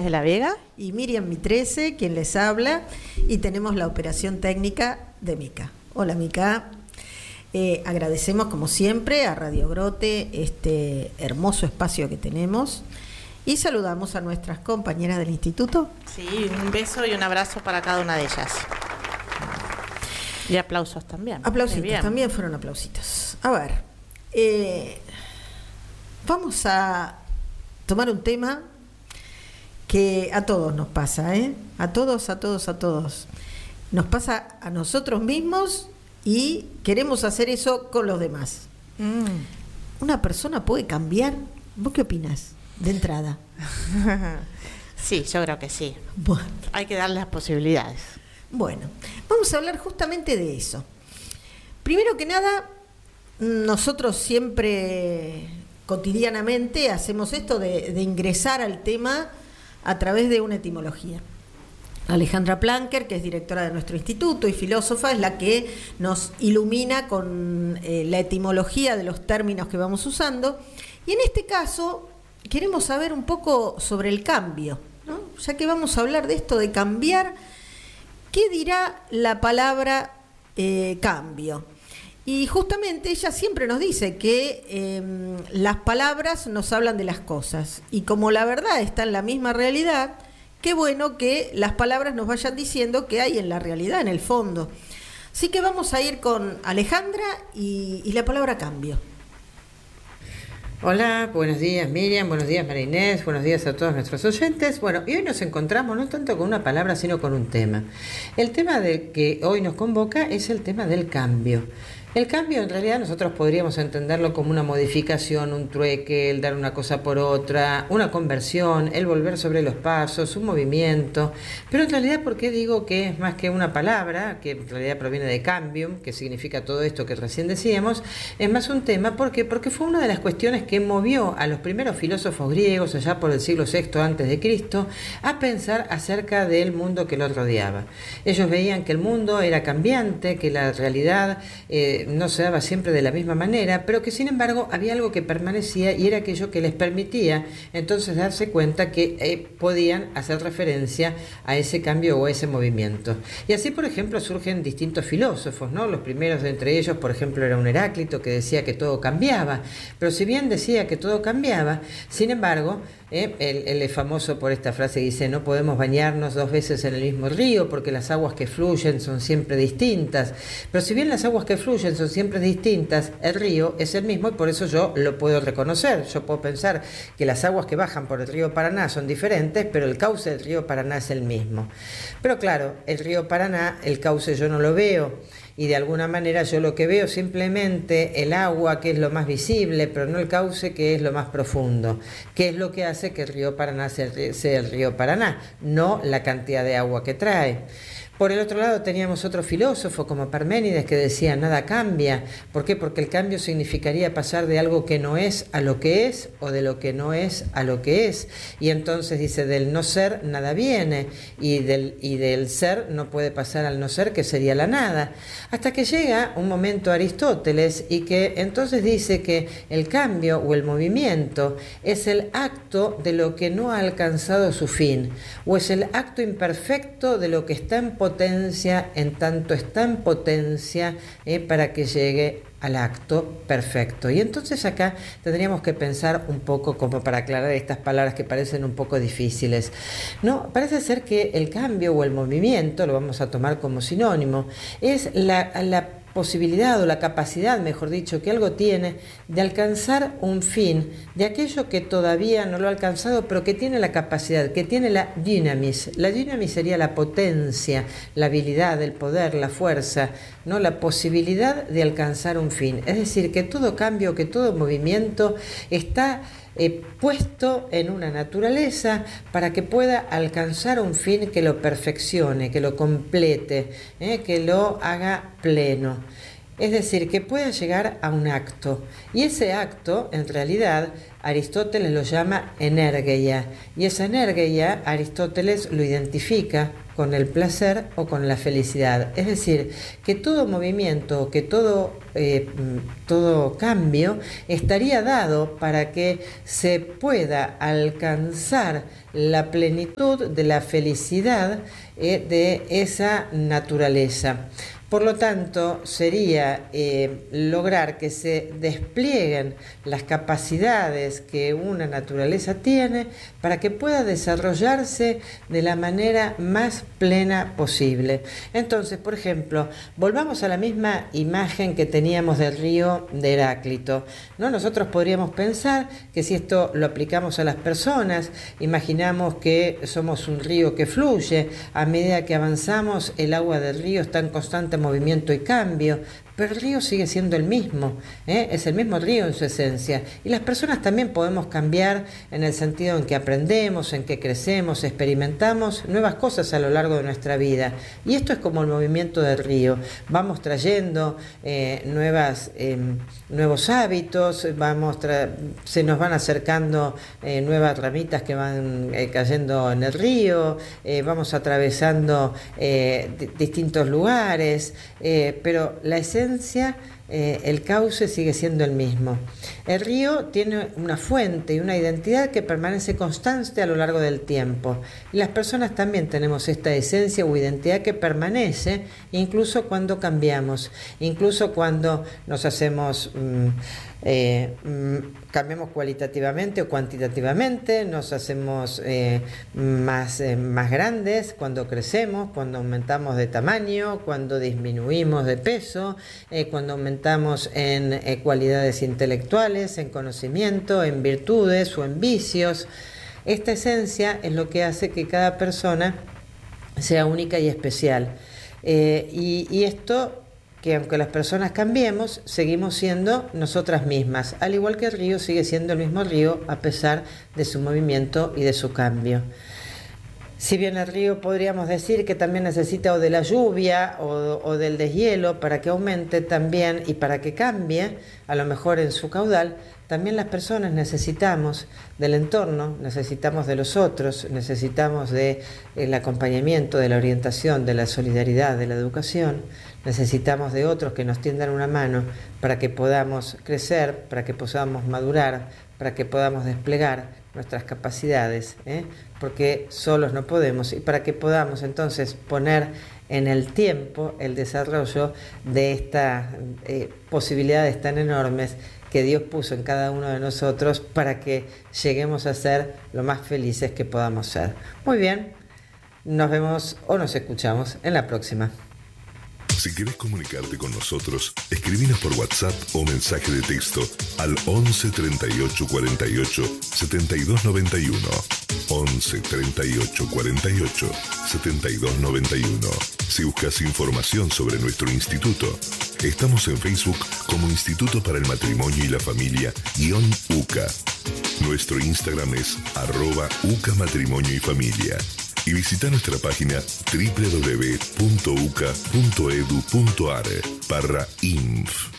de la Vega. Y Miriam Mitrese, quien les habla, y tenemos la operación técnica de Mica. Hola Mica, agradecemos como siempre a Radio Grote este hermoso espacio que tenemos y saludamos a nuestras compañeras del instituto. Sí, un beso y un abrazo para cada una de ellas. Y aplausos también. Aplausitos, también fueron aplausitos. A ver, vamos a tomar un tema que a todos nos pasa, a todos. Nos pasa a nosotros mismos y queremos hacer eso con los demás. ¿Una persona puede cambiar? ¿Vos qué opinás de entrada? Sí, yo creo que sí. Bueno. Hay que darle las posibilidades. Bueno, vamos a hablar justamente de eso. Primero que nada, nosotros siempre, cotidianamente, hacemos esto de ingresar al tema a través de una etimología. Alejandra Planker, que es directora de nuestro instituto y filósofa, es la que nos ilumina con la etimología de los términos que vamos usando. Y en este caso queremos saber un poco sobre el cambio, ¿no? Ya que vamos a hablar de esto de cambiar, ¿qué dirá la palabra cambio? Y justamente ella siempre nos dice que las palabras nos hablan de las cosas. Y como la verdad está en la misma realidad, qué bueno que las palabras nos vayan diciendo qué hay en la realidad, en el fondo. Así que vamos a ir con Alejandra y la palabra cambio. Hola, buenos días Miriam, buenos días María Inés, buenos días a todos nuestros oyentes. Bueno, y hoy nos encontramos no tanto con una palabra, sino con un tema. El tema de que hoy nos convoca es el tema del cambio. El cambio en realidad nosotros podríamos entenderlo como una modificación, un trueque, el dar una cosa por otra, una conversión, el volver sobre los pasos, un movimiento. Pero en realidad, ¿por qué digo que es más que una palabra, que en realidad proviene de cambium, que significa todo esto que recién decíamos? Es más un tema, ¿por qué? Porque fue una de las cuestiones que movió a los primeros filósofos griegos, allá por el siglo VI antes de Cristo, a pensar acerca del mundo que los rodeaba. Ellos veían que el mundo era cambiante, que la realidad no se daba siempre de la misma manera, pero que sin embargo había algo que permanecía y era aquello que les permitía entonces darse cuenta que podían hacer referencia a ese cambio o a ese movimiento. Y así, por ejemplo, surgen distintos filósofos, ¿no? Los primeros de entre ellos, por ejemplo, era un Heráclito que decía que todo cambiaba, pero si bien decía que todo cambiaba, sin embargo, él es famoso por esta frase que dice: no podemos bañarnos dos veces en el mismo río porque las aguas que fluyen son siempre distintas. Pero si bien las aguas que fluyen son siempre distintas, el río es el mismo y por eso yo lo puedo reconocer. Yo puedo pensar que las aguas que bajan por el río Paraná son diferentes, pero el cauce del río Paraná es el mismo. Pero claro, el río Paraná, el cauce yo no lo veo. Y de alguna manera yo lo que veo simplemente el agua, que es lo más visible, pero no el cauce, que es lo más profundo. ¿Qué es lo que hace que el río Paraná sea el río Paraná? No la cantidad de agua que trae. Por el otro lado teníamos otro filósofo como Parménides que decía: nada cambia. ¿Por qué? Porque el cambio significaría pasar de algo que no es a lo que es, o de lo que no es a lo que es. Y entonces dice: del no ser nada viene, y del ser no puede pasar al no ser, que sería la nada. Hasta que llega un momento Aristóteles y que entonces dice que el cambio o el movimiento es el acto de lo que no ha alcanzado su fin, o es el acto imperfecto de lo que está en potencia, en tanto está en potencia para que llegue al acto perfecto. Y entonces acá tendríamos que pensar un poco, como para aclarar estas palabras que parecen un poco difíciles. No, parece ser que el cambio o el movimiento, lo vamos a tomar como sinónimo, es la posibilidad o la capacidad, mejor dicho, que algo tiene de alcanzar un fin, de aquello que todavía no lo ha alcanzado, pero que tiene la capacidad, que tiene la dynamis. La dynamis sería la potencia, la habilidad, el poder, la fuerza, ¿no? La posibilidad de alcanzar un fin. Es decir, que todo cambio, que todo movimiento está puesto en una naturaleza para que pueda alcanzar un fin que lo perfeccione, que lo complete, que lo haga pleno. Es decir, que pueda llegar a un acto. Y ese acto, en realidad, Aristóteles lo llama energeia. Y esa energeia, Aristóteles lo identifica con el placer o con la felicidad. Es decir, que todo movimiento, que todo cambio estaría dado para que se pueda alcanzar la plenitud de la felicidad de esa naturaleza. Por lo tanto, sería lograr que se desplieguen las capacidades que una naturaleza tiene para que pueda desarrollarse de la manera más plena posible. Entonces, por ejemplo, volvamos a la misma imagen que teníamos del río de Heráclito, ¿no? Nosotros podríamos pensar que si esto lo aplicamos a las personas, imaginamos que somos un río que fluye, a medida que avanzamos el agua del río está en constante movimiento y cambio, pero el río sigue siendo el mismo, es el mismo río en su esencia. Y las personas también podemos cambiar en el sentido en que aprendemos, en que crecemos, experimentamos nuevas cosas a lo largo de nuestra vida. Y esto es como el movimiento del río. Vamos trayendo nuevos hábitos, se nos van acercando nuevas ramitas que van cayendo en el río, vamos atravesando distintos lugares, pero la esencia, el cauce sigue siendo el mismo. El río tiene una fuente y una identidad que permanece constante a lo largo del tiempo. Y las personas también tenemos esta esencia o identidad que permanece incluso cuando cambiamos, incluso cuando nos hacemos cambiamos cualitativamente o cuantitativamente, nos hacemos más grandes cuando crecemos, cuando aumentamos de tamaño, cuando disminuimos de peso, cuando aumentamos en cualidades intelectuales, en conocimiento, en virtudes o en vicios. Esta esencia es lo que hace que cada persona sea única y especial. Y esto, que aunque las personas cambiemos, seguimos siendo nosotras mismas, al igual que el río sigue siendo el mismo río a pesar de su movimiento y de su cambio. Si bien el río podríamos decir que también necesita o de la lluvia o del deshielo para que aumente también y para que cambie, a lo mejor en su caudal, también las personas necesitamos del entorno, necesitamos de los otros, necesitamos del acompañamiento, de la orientación, de la solidaridad, de la educación, necesitamos de otros que nos tiendan una mano para que podamos crecer, para que podamos madurar, para que podamos desplegar nuestras capacidades, porque solos no podemos, y para que podamos entonces poner en el tiempo el desarrollo de estas posibilidades tan enormes que Dios puso en cada uno de nosotros para que lleguemos a ser lo más felices que podamos ser. Muy bien, nos vemos o nos escuchamos en la próxima. Si querés comunicarte con nosotros, escribinos por WhatsApp o mensaje de texto al 11 38 48 72 91. 11 38 48 72 91. Si buscas información sobre nuestro instituto, estamos en Facebook como Instituto para el Matrimonio y la Familia _UCA. Nuestro Instagram es @UCA Matrimonio y Familia. Y visita nuestra página www.uca.edu.ar/inf.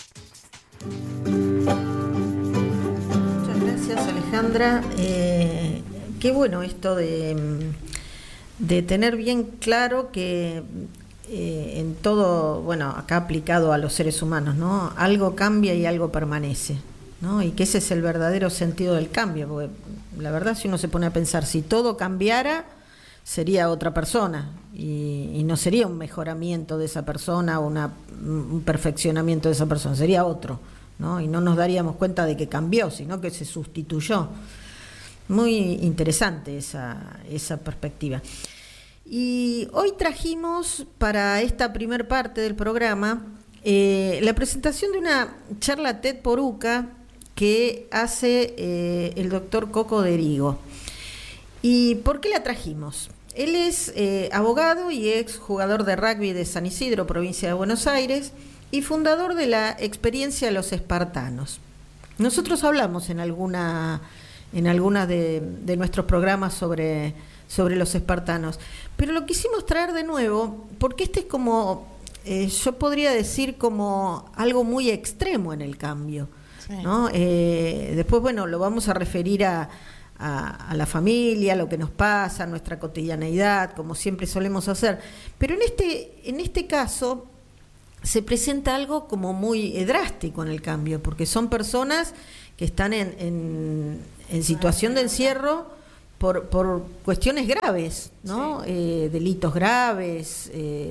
Muchas gracias, Alejandra. Qué bueno esto de tener bien claro que en todo, bueno, acá aplicado a los seres humanos, ¿no? Algo cambia y algo permanece, ¿no? Y que ese es el verdadero sentido del cambio, porque la verdad, si uno se pone a pensar, si todo cambiara, sería otra persona y no sería un mejoramiento de esa persona o un perfeccionamiento de esa persona, sería otro, ¿no? Y no nos daríamos cuenta de que cambió, sino que se sustituyó. Muy interesante esa perspectiva. Y hoy trajimos para esta primer parte del programa la presentación de una charla TED por UCA que hace el doctor Coco Derigo. ¿Y por qué la trajimos? Él es abogado y ex jugador de rugby de San Isidro, provincia de Buenos Aires, y fundador de la experiencia de los espartanos. Nosotros hablamos en alguna de nuestros programas sobre los espartanos, pero lo quisimos traer de nuevo porque este es como yo podría decir como algo muy extremo en el cambio, Sí. ¿no? Después, bueno, lo vamos a referir a la familia, lo que nos pasa, nuestra cotidianeidad, como siempre solemos hacer. Pero en este caso se presenta algo como muy drástico en el cambio, porque son personas que están en situación de encierro por cuestiones graves, ¿no? Sí. Delitos graves,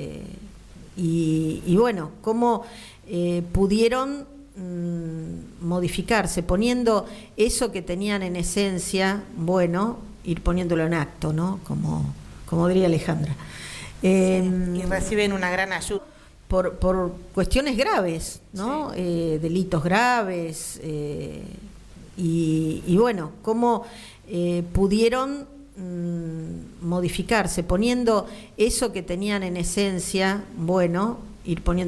y bueno, cómo pudieron modificarse, poniendo eso que tenían en esencia, bueno, ir poniéndolo en acto, ¿no? Como diría Alejandra. Y reciben una gran ayuda. Por cuestiones graves, ¿no? Delitos graves, y bueno, cómo pudieron modificarse, poniendo eso que tenían en esencia, bueno, ir poniendo